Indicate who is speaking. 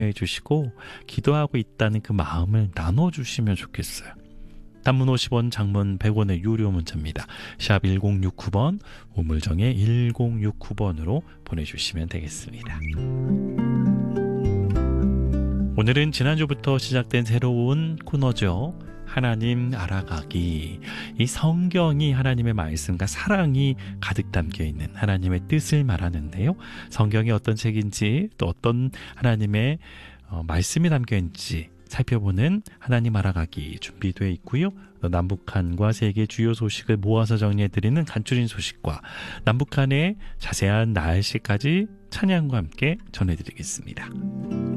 Speaker 1: 해주시고 기도하고 있다는 그 마음을 나눠주시면 좋겠어요. 단문 50원, 장문 100원의 유료 문자입니다. 샵 1069번, 우물정에 1069번으로 보내주시면 되겠습니다. 오늘은 지난주부터 시작된 새로운 코너죠. 하나님 알아가기. 이 성경이 하나님의 말씀과 사랑이 가득 담겨있는 하나님의 뜻을 말하는데요. 성경이 어떤 책인지 또 어떤 하나님의 말씀이 담겨있는지 살펴보는 하나님 알아가기 준비되어 있고요. 남북한과 세계 주요 소식을 모아서 정리해드리는 간추린 소식과 남북한의 자세한 날씨까지 찬양과 함께 전해드리겠습니다.